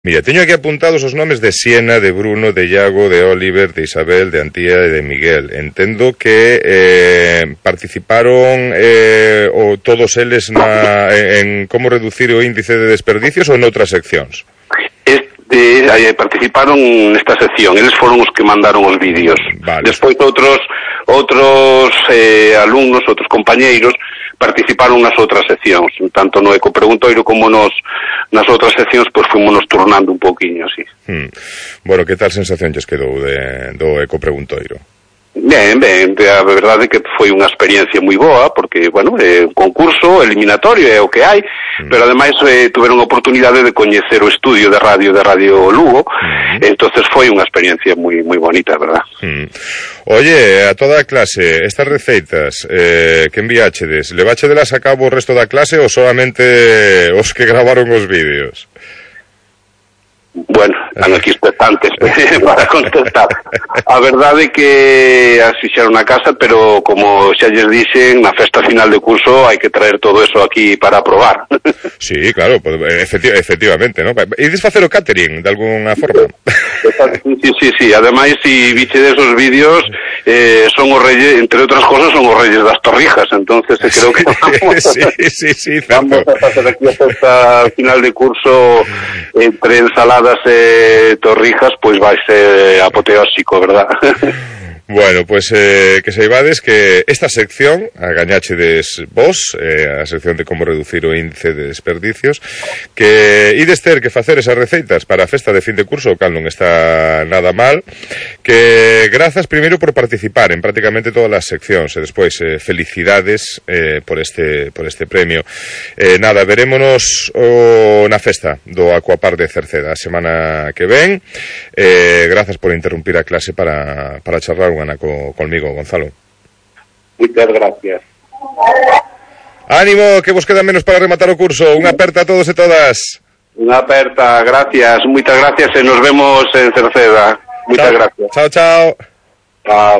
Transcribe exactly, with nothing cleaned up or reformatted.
Mira, teño aquí apuntados os nomes de Siena, de Bruno, de Iago, de Oliver, de Isabel, de Antía e de Miguel. Entendo que eh, participaron eh, o todos eles na, en como reducir o índice de desperdicios ou noutras seccións? Este, eh, participaron nesta sección, eles foron os que mandaron os vídeos. Vale. Despois outros outros eh, alumnos, outros compañeiros participaron nas outras seccións, tanto no Ecopreguntoiro como nos nas outras seccións, pois fomos nos turnando un pouquiño, así. Hmm. Bueno, que tal sensación lles quedou de, do Ecopreguntoiro? Ben, ben, a verdade é que foi unha experiencia moi boa, porque, bueno, é un concurso eliminatorio, é o que hai, mm. pero ademais eh, tuveron a oportunidade de coñecer o estudio de radio de Radio Lugo, mm. entonces foi unha experiencia moi moi bonita, verdad? Mm. Oye, a toda a clase, estas receitas eh, que enviáchedes, leváchedelas a cabo o resto da clase ou solamente os que gravaron os vídeos? Bueno, están aquí expectantes para contestar. A verdade é que as fixeron na casa, pero como xa lles dixen, na festa final de curso hai que traer todo eso aquí para probar. Sí, claro, efecti efectivamente, ¿no? Ides facer o catering de alguna forma? Sí, sí, sí, ademais, si biche desos vídeos, eh, son os reyes, entre outras cosas, son os reyes das torrijas, entonces creo que vamos, sí, sí, sí, vamos a facer aquí a festa final de curso entre ensaladas e torrijas, pois vai ser apoteósico, verdad? Bueno, pois pues, eh, que saibades que esta sección a gañachedes vos, eh, a sección de como reducir o índice de desperdicios, que ides ter que facer esas receitas para a festa de fin de curso, o cal non está nada mal, que grazas primeiro por participar en prácticamente todas as seccións, e despois eh, felicidades eh, por este por este premio. Eh, nada, verémonos o, na festa do Aquapark de Cerceda a semana que ven. Eh, grazas por interrumpir a clase para, para charlar un Ana, co, conmigo, Gonzalo. Muchas gracias. Ánimo, que vos queda menos para rematar o curso. Unha aperta a todos e todas. Unha aperta, gracias, moitas gracias e nos vemos en Cerceda. Moitas gracias. Chao, chao. Chao.